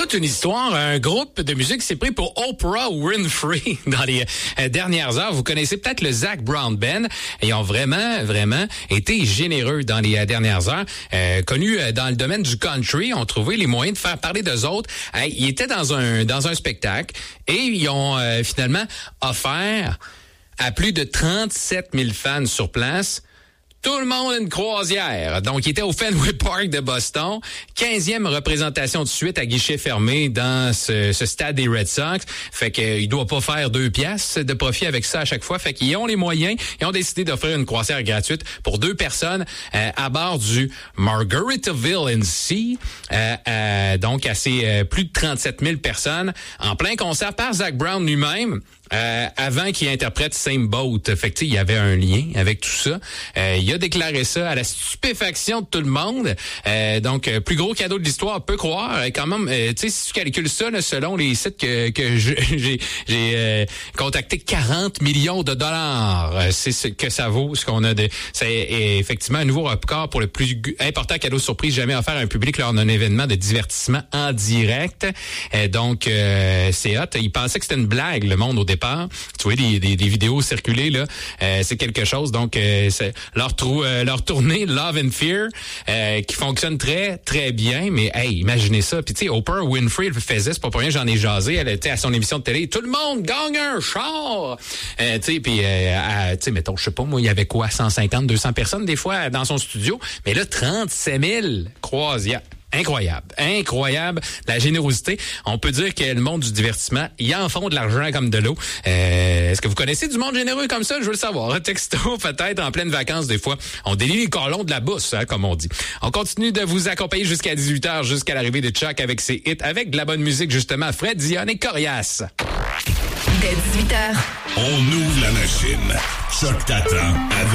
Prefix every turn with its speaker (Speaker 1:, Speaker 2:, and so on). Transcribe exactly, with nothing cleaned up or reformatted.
Speaker 1: toute une histoire. Un groupe de musique s'est pris pour Oprah Winfrey dans les euh, dernières heures. Vous connaissez peut-être le Zac Brown Band. Ils ont vraiment, vraiment été généreux dans les euh, dernières heures. Euh, connus euh, dans le domaine du country, ont trouvé les moyens de faire parler d'eux autres. Euh, ils étaient dans un dans un spectacle et ils ont euh, finalement offert à plus de trente-sept mille fans sur place tout le monde a une croisière. Donc, il était au Fenway Park de Boston. quinzième représentation de suite à guichet fermé dans ce, ce stade des Red Sox. Fait qu'il ne doit pas faire deux piastres de profit avec ça à chaque fois. Fait qu'ils ont les moyens. Ils ont décidé d'offrir une croisière gratuite pour deux personnes euh, à bord du Margaritaville in Sea. Euh, euh, donc, à ces euh, plus de trente-sept mille personnes en plein concert par Zac Brown lui-même. Euh, avant qu'il interprète Same Boat. Fait que, il y avait un lien avec tout ça. Euh, il a déclaré ça à la stupéfaction de tout le monde. Euh, donc, euh, plus gros cadeau de l'histoire, peut croire. Et quand même, euh, tu sais, si tu calcules ça, là, selon les sites que, que je, j'ai, j'ai euh, contacté, quarante millions de dollars. Euh, c'est ce que ça vaut, ce qu'on a de... C'est effectivement un nouveau record pour le plus important cadeau surprise jamais offert à un public lors d'un événement de divertissement en direct. Euh, donc, euh, c'est hot. Il pensait que c'était une blague, le monde, au départ. Tu vois, des, des, des vidéos circuler, là, euh, c'est quelque chose. Donc, euh, c'est leur, trou, euh, leur tournée Love and Fear, euh, qui fonctionne très, très bien. Mais, hey, imaginez ça. Puis, tu sais, Oprah Winfrey, elle le faisait, c'est pas pour rien, j'en ai jasé. Elle était à son émission de télé. Tout le monde gagne un char! Euh, tu sais, puis, euh, tu sais, mettons, je sais pas, moi, il y avait quoi, cent cinquante, deux cents personnes, des fois, dans son studio. Mais là, trente-sept mille croisières. Incroyable, incroyable, la générosité. On peut dire que le monde du divertissement, il en font de l'argent comme de l'eau. Euh, est-ce que vous connaissez du monde généreux comme ça? Je veux le savoir. Un texto, peut-être, en pleine vacances, des fois. On délie les colons de la bourse, hein, comme on dit. On continue de vous accompagner jusqu'à dix-huit heures, jusqu'à l'arrivée de Chuck avec ses hits, avec de la bonne musique, justement. Fred Dion et Corias.
Speaker 2: Dès dix-huit heures.
Speaker 3: On ouvre la machine. Chuck t'attend avec